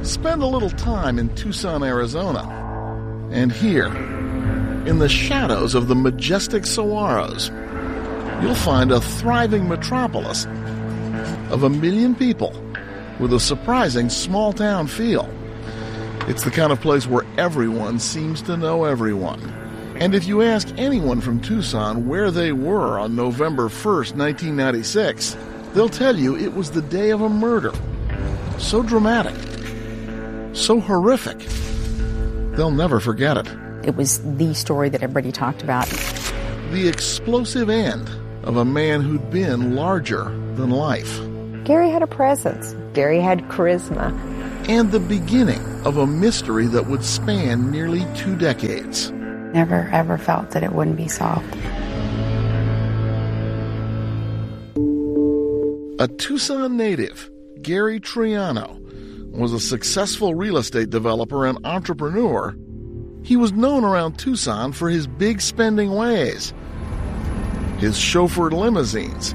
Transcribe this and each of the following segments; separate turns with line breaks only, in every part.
Spend a little time in Tucson, Arizona. And here, in the shadows of the majestic saguaros, you'll find a thriving metropolis of 1 million people with a surprising small-town feel. It's the kind of place where everyone seems to know everyone. And if you ask anyone from Tucson where they were on November 1st, 1996, they'll tell you it was the day of a murder. So dramatic, so horrific, they'll never forget it.
It was the story that everybody talked about.
The explosive end of a man who'd been larger than life.
Gary had a presence. Gary had charisma.
And the beginning of a mystery that would span nearly 2 decades.
Never ever felt that it wouldn't be solved.
A Tucson native, Gary Triano, was a successful real estate developer and entrepreneur. He was known around Tucson for his big spending ways, his chauffeured limousines,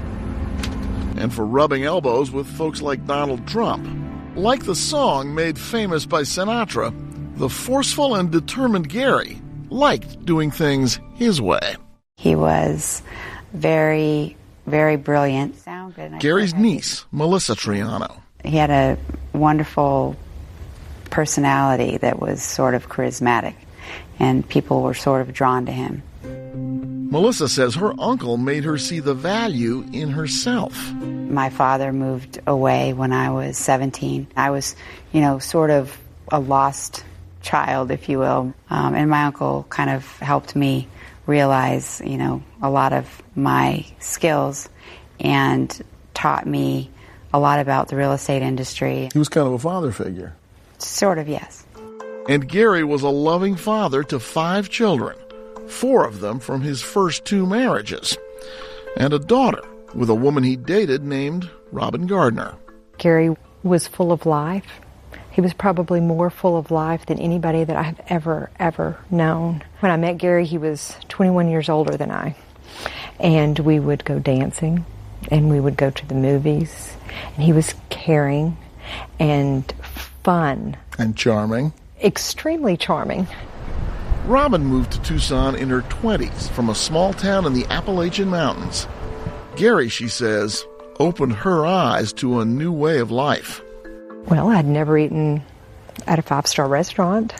and for rubbing elbows with folks like Donald Trump. Like the song made famous by Sinatra, the forceful and determined Gary liked doing things his way.
He was very, very brilliant.
Gary's niece, Melissa Triano.
He had a wonderful personality that was sort of charismatic, and people were sort of drawn to him.
Melissa says her uncle made her see the value in herself.
My father moved away when I was 17. I was, sort of a lost child, if you will. And my uncle kind of helped me realize, a lot of my skills and taught me a lot about the real estate industry.
He was kind of a father figure.
Sort of, yes.
And Gary was a loving father to 5 children, 4 of them from his first 2 marriages, and a daughter with a woman he dated named Robin Gardner.
Gary was full of life. He was probably more full of life than anybody that I have ever known. When I met Gary, he was 21 years older than I. And we would go dancing, and we would go to the movies. And he was caring and fun.
And charming.
Extremely charming.
Robin moved to Tucson in her 20s from a small town in the Appalachian Mountains. Gary, she says, opened her eyes to a new way of life.
Well, I'd never eaten at a 5-star restaurant.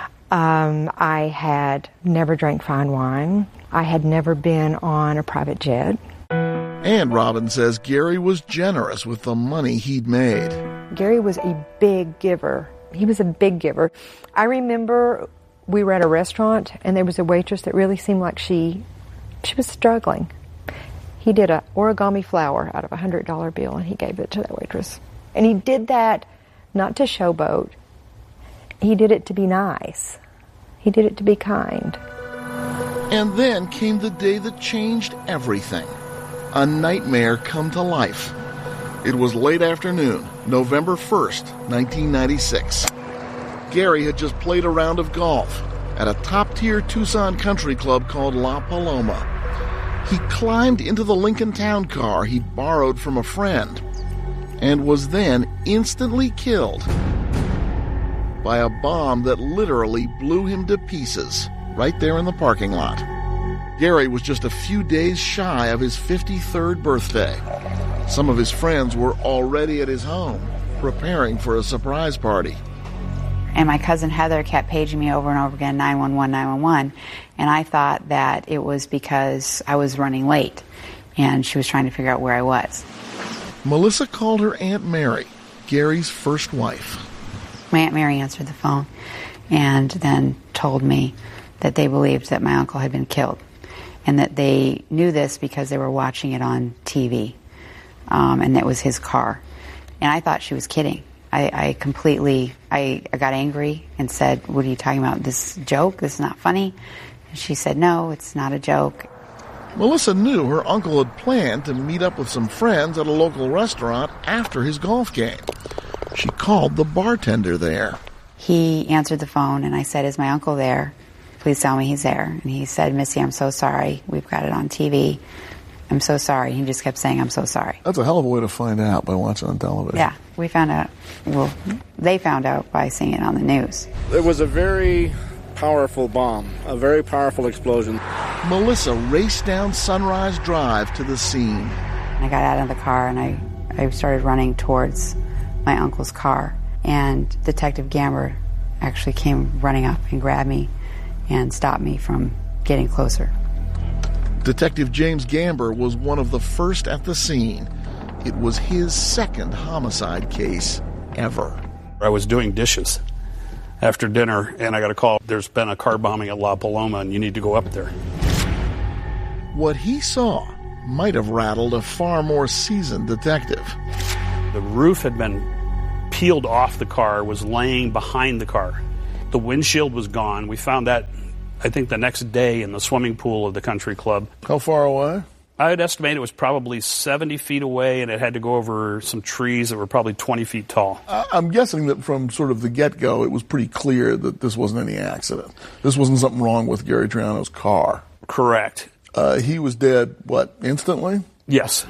I had never drank fine wine. I had never been on a private jet.
And Robin says Gary was generous with the money he'd made.
Gary was a big giver. He was a big giver. I remember we were at a restaurant, and there was a waitress that really seemed like she was struggling. He did an origami flower out of a $100 bill, and he gave it to that waitress. And he did that not to showboat. He did it to be nice. He did it to be kind.
And then came the day that changed everything. A nightmare come to life. It was late afternoon, November 1st, 1996. Gary had just played a round of golf at a top-tier Tucson country club called La Paloma. He climbed into the Lincoln Town car he'd borrowed from a friend and was then instantly killed by a bomb that literally blew him to pieces right there in the parking lot. Gary was just a few days shy of his 53rd birthday. Some of his friends were already at his home, preparing for a surprise party.
And my cousin Heather kept paging me over and over again, 911, 911. And I thought that it was because I was running late, and she was trying to figure out where I was.
Melissa called her Aunt Mary, Gary's first wife.
My Aunt Mary answered the phone and then told me that they believed that my uncle had been killed, and that they knew this because they were watching it on TV, and that was his car. And I thought she was kidding. I got angry and said, "What are you talking about? This joke? This is not funny?" And she said, "No, it's not a joke."
Melissa knew her uncle had planned to meet up with some friends at a local restaurant after his golf game. She called the bartender there.
He answered the phone, and I said, "Is my uncle there? Please tell me he's there." And he said, "Missy, I'm so sorry. We've got it on TV. I'm so sorry. He just kept saying, I'm so sorry.
That's a hell of a way to find out, by watching on television.
Yeah, we found out. Well, they found out by seeing it on the news.
It was a very powerful bomb, a very powerful explosion.
Melissa raced down Sunrise Drive to the scene.
I got out of the car and I started running towards my uncle's car. And Detective Gamber actually came running up and grabbed me and stopped me from getting closer.
Detective James Gamber was one of the first at the scene. It was his second homicide case ever.
I was doing dishes after dinner, and I got a call. There's been a car bombing at La Paloma, and you need to go up there.
What he saw might have rattled a far more seasoned detective.
The roof had been peeled off the car, was laying behind the car. The windshield was gone. We found that, I think, the next day in the swimming pool of the country club.
How far away?
I'd estimate it was probably 70 feet away, and it had to go over some trees that were probably 20 feet tall.
I'm guessing that from sort of the get-go, it was pretty clear that this wasn't any accident. This wasn't something wrong with Gary Triano's car.
Correct.
He was dead, what, instantly?
Yes.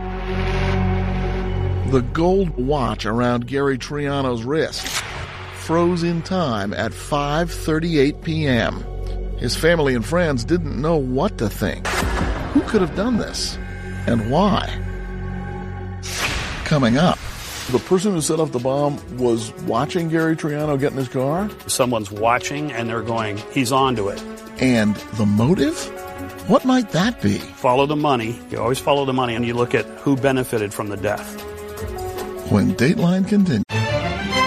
The gold watch around Gary Triano's wrist froze in time at 5:38 p.m. His family and friends didn't know what to think. Who could have done this? And why? Coming up, the person who set off the bomb was watching Gary Triano get in his car?
Someone's watching, and they're going, he's onto it.
And the motive? What might that be?
Follow the money. You always follow the money, and you look at who benefited from the death.
When Dateline continues.